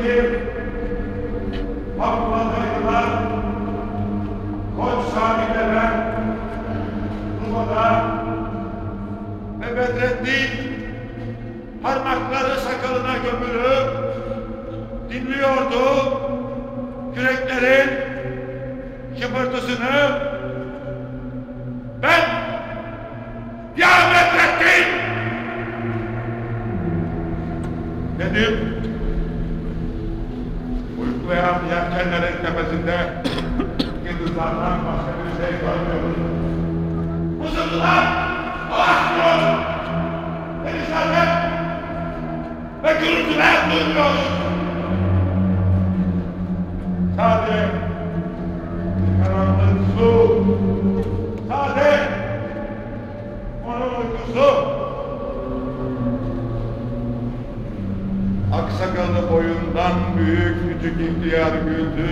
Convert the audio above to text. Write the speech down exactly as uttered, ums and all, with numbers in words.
Şerif'i Abdullah'la Koç Sami Deren Ruma'da ve Bedrettin parmakları sakalına gömülü dinliyordu küreklerin şıpırtısını. Ben ya Bedrettin dedim. Uyuklayan yelkenlerin tepesinde yıldızlardan başka bir şey görmüyorum. Mızıltılar dolaşmıyor. Denizlerden ve gürültüler duymuyor. Sadece karanlık su, sadece onun uykusu. Aksakallı boyundan büyük küçük ihtiyar güldü.